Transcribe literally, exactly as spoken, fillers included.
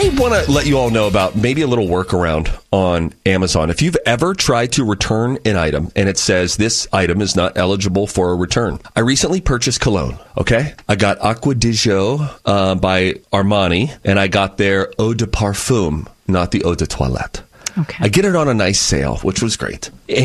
I want to let you all know about maybe a little workaround on Amazon. If you've ever tried to return an item and it says this item is not eligible for a return. I recently purchased cologne, okay? I got Acqua di Gio uh, by Armani, and I got their Eau de Parfum, not the Eau de Toilette. Okay. I get it on a nice sale, which was great.